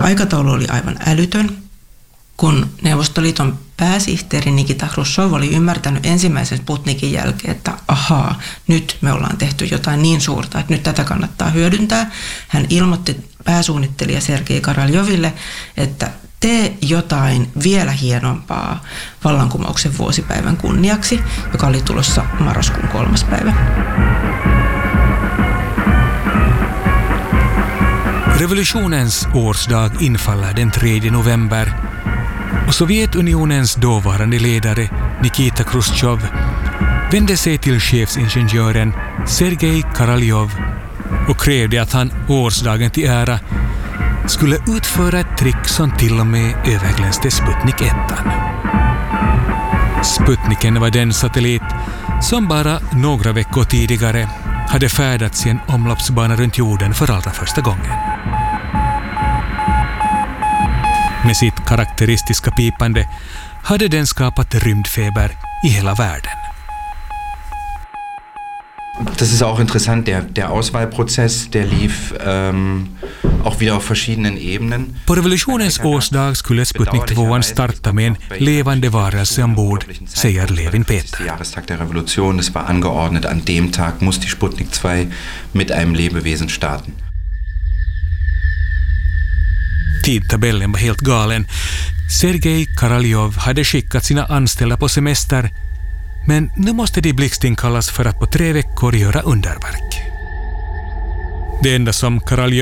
Aikataulu oli aivan älytön. Kun Neuvostoliiton pääsihteeri Nikita Hruštšov oli ymmärtänyt ensimmäisen Sputnikin jälkeen, että ahaa, nyt me ollaan tehty jotain niin suurta, että nyt tätä kannattaa hyödyntää. Hän ilmoitti pääsuunnittelija Sergei Karaljoville, että tee jotain vielä hienompaa vallankumouksen vuosipäivän kunniaksi, joka oli tulossa marraskuun 3. päivä. Revolutionens årsdag infaller den 3 november och Sovjetunionens dåvarande ledare Nikita Khrushchev vände sig till chefsingenjören Sergej Karaljov och krävde att han årsdagen till ära skulle utföra ett trick som till och med överglänste Sputnik 1. Sputniken var den satellit som bara några veckor tidigare hade färdats i en omloppsbana runt jorden för allra första gången. Med sitt karaktäristiska pipande hade den skapat rymdfeber i hela världen. Das ist auch interessant, der Auswahlprozess, der lief auch wieder auf verschiedenen Ebenen. På revolutionens årsdag skulle Sputnik 2 starta med en levande varelse ombord, säger Levin Peter. Der Jahrestag der Revolution, es war angeordnet, an dem Tag muss die Sputnik 2 mit einem Lebewesen starten. Tidtabellen var helt galen. Sergej Karaljov hade skickat sina anställda på semester, men nu måste de blixtinkallas för att på 3 veckor göra underverk. Det enda som Karaljov